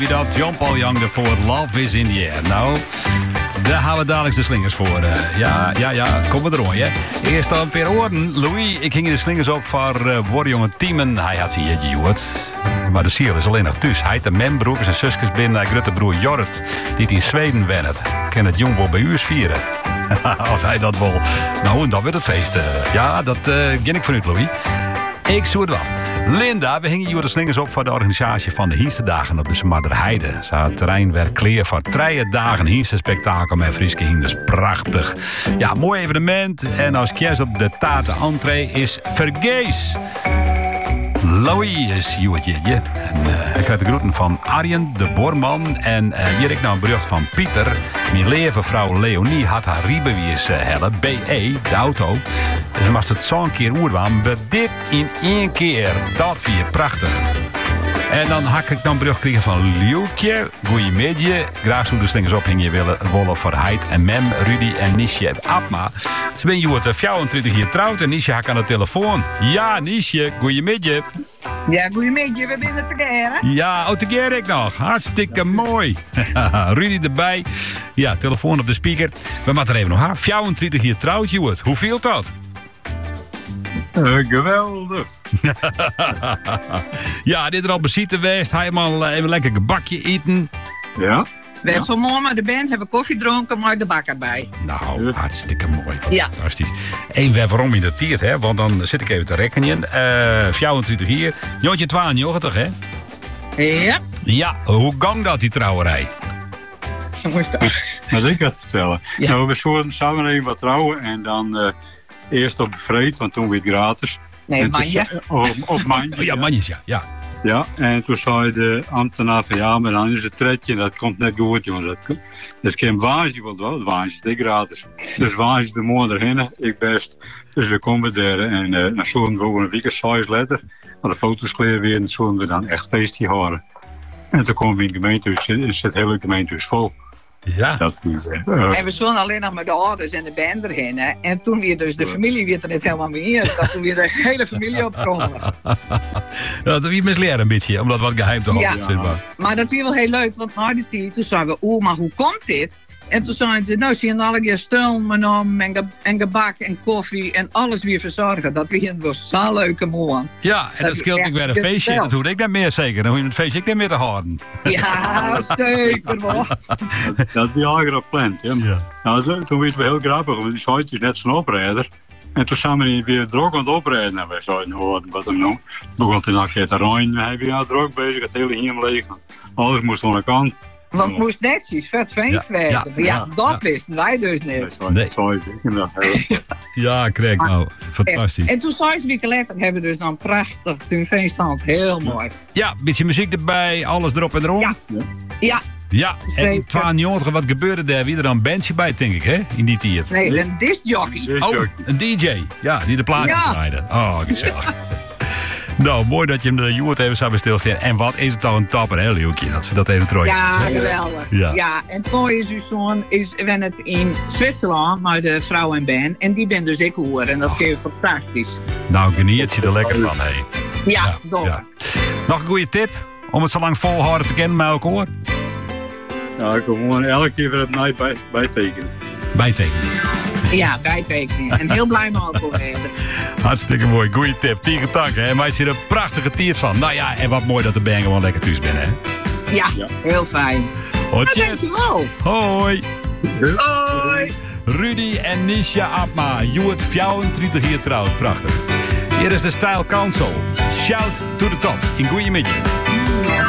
Wie dat? Jean-Paul Young ervoor. Love is in the air. Nou, daar gaan we dadelijk de slingers voor. Ja, kom maar erom, hè. Eerst dan per oren. Louis, ik hing de slingers op voor Warjongen Tiemen. Hij had ze hier gehoord. Maar de ziel is alleen nog thuis. Hij de membroek en zijn zusjes binnen. Hij grote broer Jorrit, die het in Zweden wennet. Kan het jong wel bij u vieren. Als hij dat wil. Nou, en dan wordt het feest. Ja, dat ken ik vanuit, Louis. Ik zoek het wel. Linda, we hingen hier de slingers op voor de organisatie van de Hiensterdagen op de Smadderheide. Ze had het terrein weer kleer voor 3 dagen Hiensterspektakel met Frieske Hienders. Prachtig. Ja, mooi evenement. En als kerst op de taart de entree is vergees. Louis is Joetje. En ik krijg de groeten van Arjen de Borman. En hier ik nou een bericht van Pieter. Mijn levenvrouw Leonie had haar riebewies hellen. BE, de auto. Dus ze moest het zo'n keer oerwaan. Maar dit in 1 keer. Dat vind je prachtig. En dan had ik dan een bericht gekregen van Liukje. Goeiemiddag. Graag zo de slingers ophingen willen voor Heid en Mem, Rudy en Nisje Abma. Ze ben je 24 jaar trouwd en Nisje hak aan de telefoon. Ja, Nisje, goeiemiddag. Ja, goeiemiddag. We zijn tegeer, hè? Ja, tegeer ik nog. Hartstikke mooi. Rudy erbij. Ja, telefoon op de speaker. We moeten er even nog aan. 24 jaar trouwd, Joert. Hoe viel dat? Geweldig. Ja, dit er al bezitten geweest. Hij maar even lekker een bakje eten. Ja. We hebben vanmorgen met de band hebben koffie gedronken, maar de bak erbij. Nou, hartstikke mooi. Ja. Fantastisch. Even waarom in de tiert, hè? Want dan zit ik even te rekenen. 24 hier. Jontje 92, hè? Ja. Ja, hoe gang dat, die trouwerij? Dat ik het vertellen. Ja. Nou, we zouden even wat trouwen en dan eerst op bevreed, want toen weer gratis. Nee, manje. Of manje. Ja, manjes, ja. Ja, en toen zei de ambtenaar van ja, maar dan is het tredje en dat komt net goed, jongen. Dat geen waanzin wil wel, het waanzin is gratis. Dus waanzin de morgen erheen, ik best. Dus we komen daar en dan zullen we over een week 6 letter. Maar de foto's kleren weer en zullen we dan echt feestje houden. En toen komen we in het gemeentehuis en is het hele gemeentehuis vol. Ja. En we zullen alleen nog met de ouders en de band erheen. Hè. En toen weer dus de familie weer er net helemaal meer. Dat toen weer de hele familie opgrongen. Dat wie misleren een beetje, om dat wat geheim te houden. Ja. Zeg Maar dat was wel heel leuk, want na die tijd, toen zeiden we, maar hoe komt dit? En toen zeiden ze, nou, zie je alle keer steun menomen en gebak en koffie en alles weer verzorgen. Dat was zo'n leuke man. Ja, en dat scheelt ik weer een feestje. Dat hoef ik net meer zeker. Dan hoef je het feestje ik net meer te houden. Ja, zeker wel. Dat is eigenlijk gepland. Ja. Nou, toen was het heel grappig, want die zei je net zo'n oprijder. En toen zijn we weer druk aan het oprijden. En wij zeiden, wat hem noemt. Begon het een keer te rijden. Hij was weer druk bezig, het hele hier leeg. Alles moest aan de kant. Want het moest netjes vet feest wezen. Ja, dat wisten wij dus niet. Nee. Ja, krijg nou. Fantastisch. En toen 6 weken later hebben we dus dan prachtig toen feeststand. Heel mooi. Ja, een beetje muziek erbij, alles erop en erom. Ja. Ja, en in 92, wat gebeurde daar? Wie er dan een bandje bij, denk ik, hè? In die tijd. Nee, een discjockey. Oh, een DJ. Ja, die de plaatjes draaide. Oh, gezellig. Nou, mooi dat je hem de Joert even zou stilstaan. En wat is het dan een tapper, hè, Leeuwtje? Dat ze dat even trooien. Ja, geweldig. Ja, en het mooie is uw zoon is het in Zwitserland, maar de vrouw en band. En die ben dus ik hoor. En dat vind je fantastisch. Nou, geniet je er lekker van, hé. Ja, door. Ja. Nog een goede tip om het zo lang volhouden te kennen met elkaar? Ja, ik wil gewoon elke keer weer het mij bijtekenen. Bijtekenen. Ja, bijtekenen. En heel blij met elkaar wezen. Hartstikke mooi, goeie tip. Tierentank, hè. Maar je ziet er een prachtige tiert van. Nou ja, en wat mooi dat de band gewoon lekker thuis bent, hè. Ja, heel fijn. Hotje. Dankjewel. Hoi. Hoi. Rudy en Nisha Abma. Joert 24 jaar trouwd. Prachtig. Hier is de Style Council. Shout to the top. In goeiemiddag.